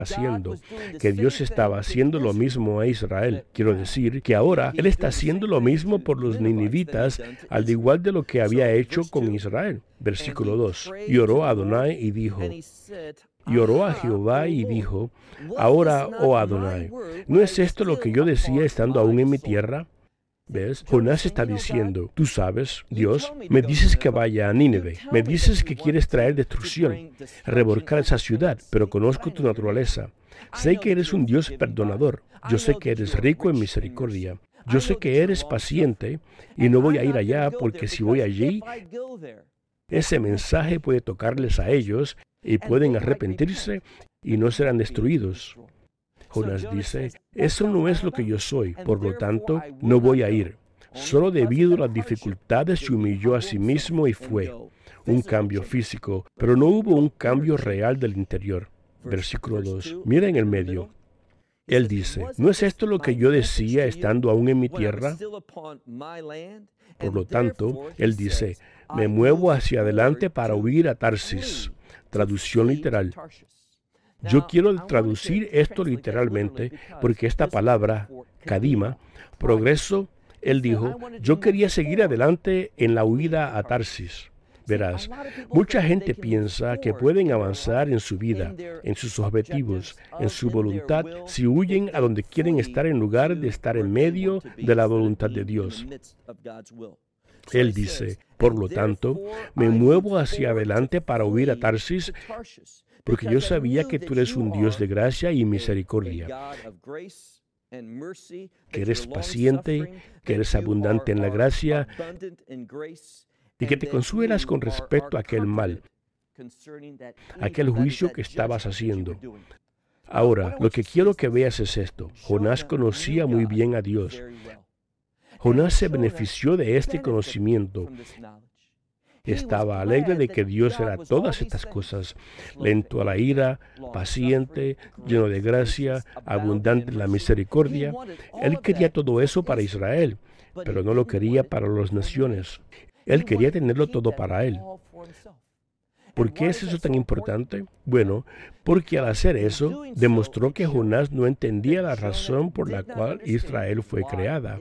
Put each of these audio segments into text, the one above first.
haciendo, que Dios estaba haciendo lo mismo a Israel. Quiero decir que ahora Él está haciendo lo mismo por los ninivitas, al igual de lo que había hecho con Israel. Versículo 2. Y oró a Adonai y dijo, y oró a Jehová y dijo, ahora, oh Adonai, ¿no es esto lo que yo decía estando aún en mi tierra? ¿Ves? Jonás está diciendo, tú sabes, Dios, me dices que vaya a Nínive, me dices que quieres traer destrucción, revolcar esa ciudad, pero conozco tu naturaleza. Sé que eres un Dios perdonador, yo sé que eres rico en misericordia, yo sé que eres paciente y no voy a ir allá porque si voy allí, ese mensaje puede tocarles a ellos y pueden arrepentirse y no serán destruidos. Jonás dice, eso no es lo que yo soy, por lo tanto, no voy a ir. Solo debido a las dificultades se humilló a sí mismo y fue. Un cambio físico, pero no hubo un cambio real del interior. Versículo 2. Mira en el medio. Él dice, ¿no es esto lo que yo decía estando aún en mi tierra? Por lo tanto, él dice, me muevo hacia adelante para huir a Tarsis. Traducción literal. Yo quiero traducir esto literalmente porque esta palabra, kadima, progreso, él dijo, yo quería seguir adelante en la huida a Tarsis. Verás, mucha gente piensa que pueden avanzar en su vida, en sus objetivos, en su voluntad, si huyen a donde quieren estar en lugar de estar en medio de la voluntad de Dios. Él dice, por lo tanto, me muevo hacia adelante para huir a Tarsis, porque yo sabía que tú eres un Dios de gracia y misericordia, que eres paciente, que eres abundante en la gracia y que te consuelas con respecto a aquel mal, aquel juicio que estabas haciendo. Ahora, lo que quiero que veas es esto. Jonás conocía muy bien a Dios. Jonás se benefició de este conocimiento. Estaba alegre de que Dios era todas estas cosas, lento a la ira, paciente, lleno de gracia, abundante en la misericordia. Él quería todo eso para Israel, pero no lo quería para las naciones. Él quería tenerlo todo para él. ¿Por qué es eso tan importante? Bueno, porque al hacer eso, demostró que Jonás no entendía la razón por la cual Israel fue creada.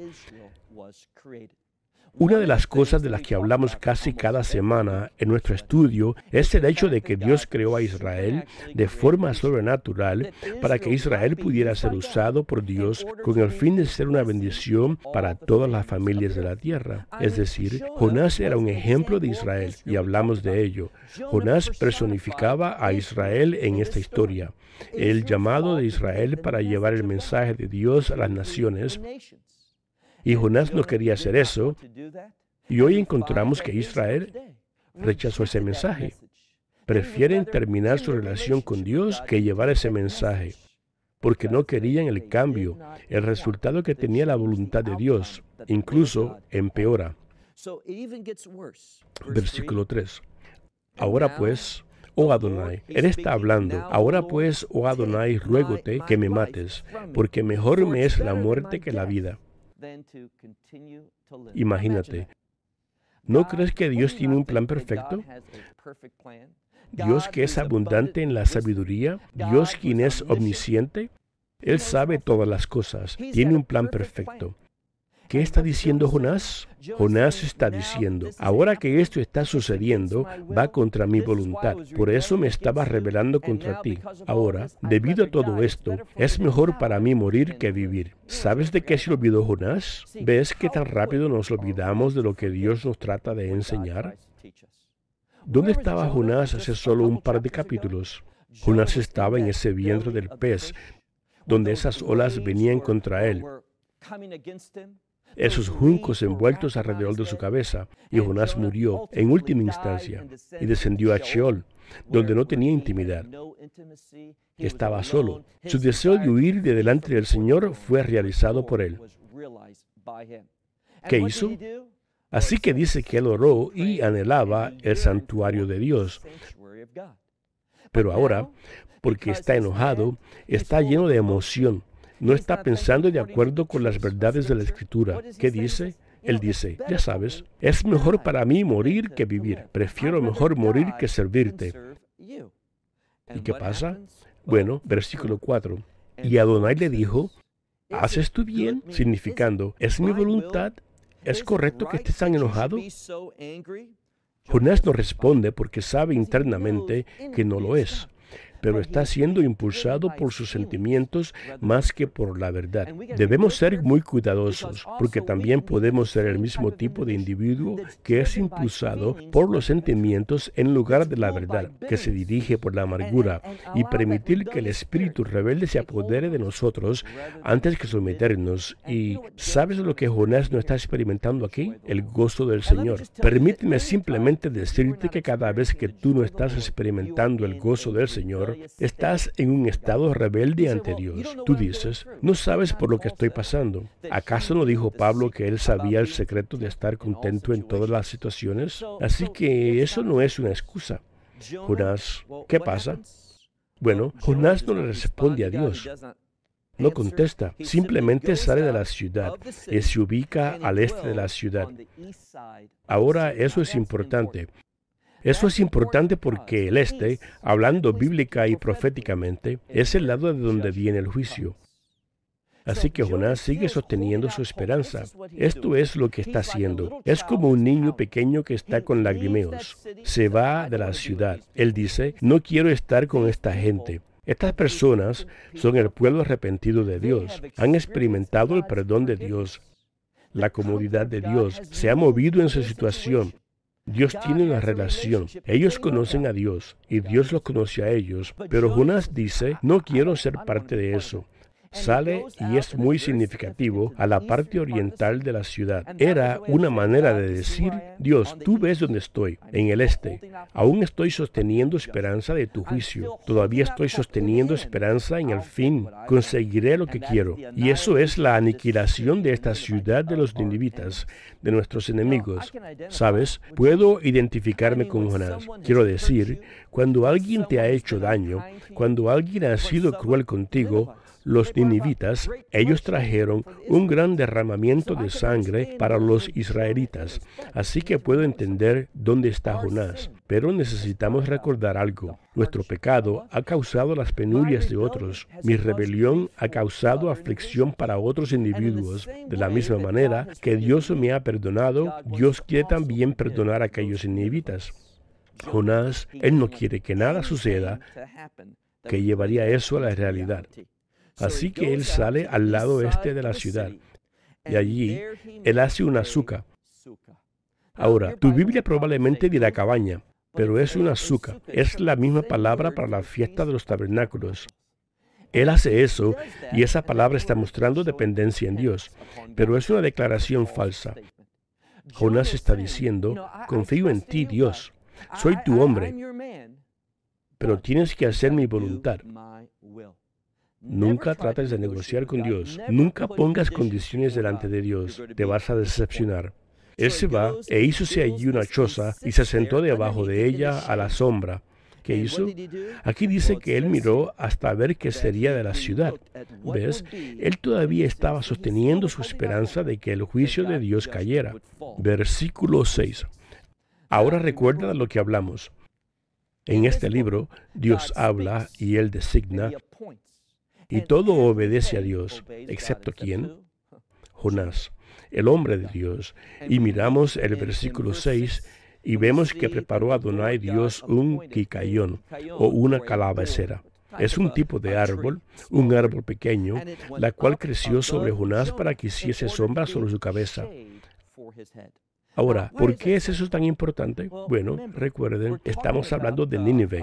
Una de las cosas de las que hablamos casi cada semana en nuestro estudio es el hecho de que Dios creó a Israel de forma sobrenatural para que Israel pudiera ser usado por Dios con el fin de ser una bendición para todas las familias de la tierra. Es decir, Jonás era un ejemplo de Israel y hablamos de ello. Jonás personificaba a Israel en esta historia, el llamado de Israel para llevar el mensaje de Dios a las naciones. Y Jonás no quería hacer eso, y hoy encontramos que Israel rechazó ese mensaje. Prefieren terminar su relación con Dios que llevar ese mensaje, porque no querían el cambio, el resultado que tenía la voluntad de Dios, incluso empeora. Versículo 3. Ahora pues, oh Adonai, Él está hablando. Ahora pues, oh Adonai, ruégote que me mates, porque mejor me es la muerte que la vida. Imagínate, ¿no crees que Dios tiene un plan perfecto? Dios que es abundante en la sabiduría, Dios quien es omnisciente, Él sabe todas las cosas, tiene un plan perfecto. ¿Qué está diciendo Jonás? Jonás está diciendo, ahora que esto está sucediendo, va contra mi voluntad. Por eso me estaba rebelando contra ti. Ahora, debido a todo esto, es mejor para mí morir que vivir. ¿Sabes de qué se olvidó Jonás? ¿Ves qué tan rápido nos olvidamos de lo que Dios nos trata de enseñar? ¿Dónde estaba Jonás hace solo un par de capítulos? Jonás estaba en ese vientre del pez, donde esas olas venían contra él. Esos juncos envueltos alrededor de su cabeza, y Jonás murió en última instancia y descendió a Sheol, donde no tenía intimidad. Estaba solo. Su deseo de huir de delante del Señor fue realizado por él. ¿Qué hizo? Así que dice que él oró y anhelaba el santuario de Dios. Pero ahora, porque está enojado, está lleno de emoción. No está pensando de acuerdo con las verdades de la Escritura. ¿Qué dice? Él dice, ya sabes, es mejor para mí morir que vivir. Prefiero mejor morir que servirte. ¿Y qué pasa? Bueno, versículo 4. Y Adonai le dijo, ¿haces tú bien? Significando, ¿es mi voluntad? ¿Es correcto que estés tan enojado? Jonás no responde porque sabe internamente que no lo es, pero está siendo impulsado por sus sentimientos más que por la verdad. Debemos ser muy cuidadosos, porque también podemos ser el mismo tipo de individuo que es impulsado por los sentimientos en lugar de la verdad, que se dirige por la amargura, y permitir que el espíritu rebelde se apodere de nosotros antes que someternos. ¿Y sabes lo que Jonás no está experimentando aquí? El gozo del Señor. Permíteme simplemente decirte que cada vez que tú no estás experimentando el gozo del Señor, estás en un estado rebelde ante Dios. Tú dices, no sabes por lo que estoy pasando. ¿Acaso no dijo Pablo que él sabía el secreto de estar contento en todas las situaciones? Así que eso no es una excusa. Jonás, ¿qué pasa? Bueno, Jonás no le responde a Dios. No contesta, simplemente sale de la ciudad y se ubica al este de la ciudad. Ahora, eso es importante. Eso es importante porque el este, hablando bíblica y proféticamente, es el lado de donde viene el juicio. Así que Jonás sigue sosteniendo su esperanza. Esto es lo que está haciendo. Es como un niño pequeño que está con lagrimeos. Se va de la ciudad. Él dice, no quiero estar con esta gente. Estas personas son el pueblo arrepentido de Dios. Han experimentado el perdón de Dios. La comodidad de Dios se ha movido en su situación. Dios tiene una relación. Ellos conocen a Dios y Dios los conoce a ellos. Pero Jonás dice, no quiero ser parte de eso. Sale y es muy significativo a la parte oriental de la ciudad. Era una manera de decir, Dios, tú ves dónde estoy, en el este. Aún estoy sosteniendo esperanza de tu juicio. Todavía estoy sosteniendo esperanza en el fin. Conseguiré lo que quiero. Y eso es la aniquilación de esta ciudad de los ninivitas, de nuestros enemigos. ¿Sabes? Puedo identificarme con Jonás. Quiero decir, cuando alguien te ha hecho daño, cuando alguien ha sido cruel contigo, los ninivitas, ellos trajeron un gran derramamiento de sangre para los israelitas. Así que puedo entender dónde está Jonás. Pero necesitamos recordar algo. Nuestro pecado ha causado las penurias de otros. Mi rebelión ha causado aflicción para otros individuos. De la misma manera que Dios me ha perdonado, Dios quiere también perdonar a aquellos ninivitas. Jonás, él no quiere que nada suceda que llevaría eso a la realidad. Así que él sale al lado este de la ciudad y allí él hace una azúcar. Ahora, tu Biblia probablemente dirá cabaña, pero es una azúcar. Es la misma palabra para la fiesta de los tabernáculos. Él hace eso y esa palabra está mostrando dependencia en Dios, pero es una declaración falsa. Jonás está diciendo, confío en ti, Dios. Soy tu hombre, pero tienes que hacer mi voluntad. Nunca trates de negociar con Dios. Nunca pongas condiciones delante de Dios. Te vas a decepcionar. Él se va e hízose allí una choza y se sentó debajo de ella a la sombra. ¿Qué hizo? Aquí dice que él miró hasta ver qué sería de la ciudad. ¿Ves? Él todavía estaba sosteniendo su esperanza de que el juicio de Dios cayera. Versículo 6. Ahora recuerda de lo que hablamos. En este libro, Dios habla y Él designa, y todo obedece a Dios, excepto ¿quién? Jonás, el hombre de Dios. Y miramos el versículo 6 y vemos que preparó a Adonai Dios un quicayón o una calabacera. Es un tipo de árbol, un árbol pequeño, la cual creció sobre Jonás para que hiciese sombra sobre su cabeza. Ahora, ¿por qué es eso tan importante? Bueno, recuerden, estamos hablando de Nínive.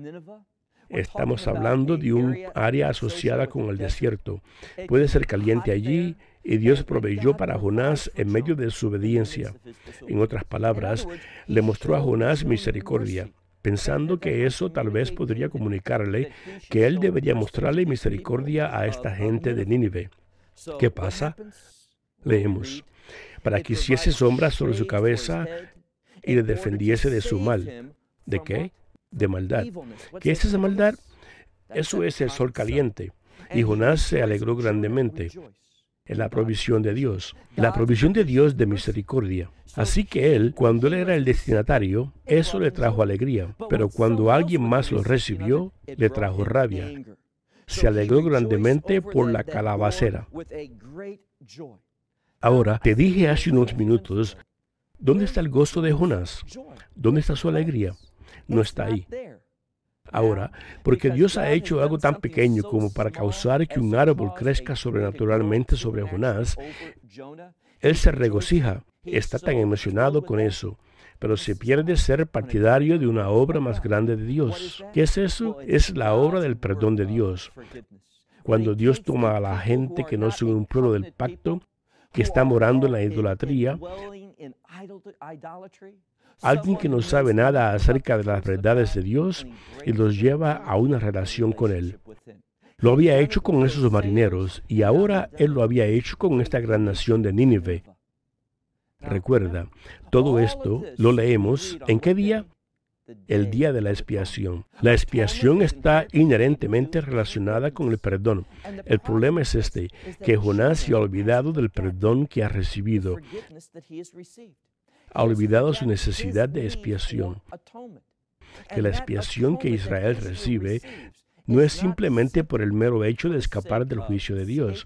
Estamos hablando de un área asociada con el desierto. Puede ser caliente allí y Dios proveyó para Jonás en medio de su obediencia. En otras palabras, le mostró a Jonás misericordia, pensando que eso tal vez podría comunicarle que él debería mostrarle misericordia a esta gente de Nínive. ¿Qué pasa? Leemos, para que hiciese sombra sobre su cabeza y le defendiese de su mal. ¿De qué? De maldad. ¿Qué es esa maldad? Eso es el sol caliente. Y Jonás se alegró grandemente. en la provisión de Dios. La provisión de Dios de misericordia. Así que él, cuando él era el destinatario, eso le trajo alegría. Pero cuando alguien más lo recibió, le trajo rabia. Se alegró grandemente por la calabacera. Ahora, te dije hace unos minutos, ¿dónde está el gozo de Jonás? ¿Dónde está su alegría? No está ahí. Ahora, porque Dios ha hecho algo tan pequeño como para causar que un árbol crezca sobrenaturalmente sobre Jonás, él se regocija, está tan emocionado con eso, pero se pierde ser partidario de una obra más grande de Dios. ¿Qué es eso? Es la obra del perdón de Dios. Cuando Dios toma a la gente que no son un pueblo del pacto, que está morando en la idolatría, alguien que no sabe nada acerca de las verdades de Dios, y los lleva a una relación con Él. Lo había hecho con esos marineros, y ahora Él lo había hecho con esta gran nación de Nínive. Recuerda, todo esto lo leemos, ¿en qué día? El día de la expiación. La expiación está inherentemente relacionada con el perdón. El problema es que Jonás se ha olvidado del perdón que ha recibido. Ha olvidado su necesidad de expiación. Que la expiación que Israel recibe no es simplemente por el mero hecho de escapar del juicio de Dios.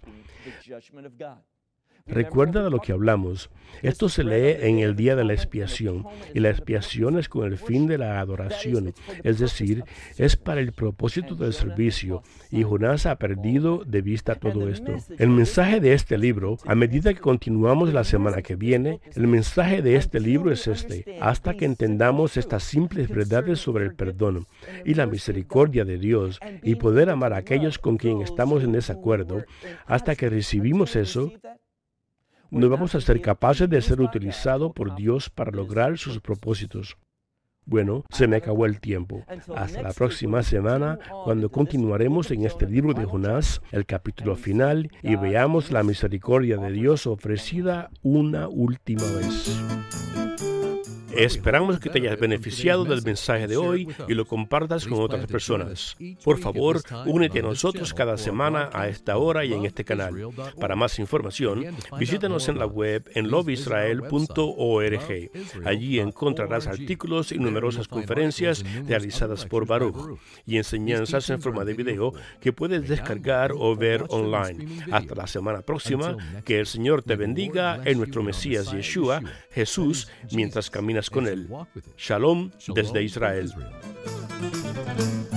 Recuerda de lo que hablamos. Esto se lee en el día de la expiación, y la expiación es con el fin de la adoración, es decir, es para el propósito del servicio, y Jonás ha perdido de vista todo esto. El mensaje de este libro, a medida que continuamos la semana que viene, el mensaje de este libro es hasta que entendamos estas simples verdades sobre el perdón y la misericordia de Dios, y poder amar a aquellos con quien estamos en desacuerdo, hasta que recibimos eso, no vamos a ser capaces de ser utilizados por Dios para lograr sus propósitos. Bueno, se me acabó el tiempo. Hasta la próxima semana, cuando continuaremos en este libro de Jonás, el capítulo final, y veamos la misericordia de Dios ofrecida una última vez. Esperamos que te hayas beneficiado del mensaje de hoy y lo compartas con otras personas. Por favor, únete a nosotros cada semana a esta hora y en este canal. Para más información, visítanos en la web en loveisrael.org. Allí encontrarás artículos y numerosas conferencias realizadas por Baruch y enseñanzas en forma de video que puedes descargar o ver online. Hasta la semana próxima, que el Señor te bendiga en nuestro Mesías Yeshua, Jesús, mientras caminas con Él. Shalom desde Israel.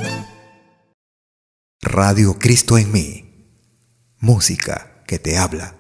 Radio Cristo en mí. Música que te habla.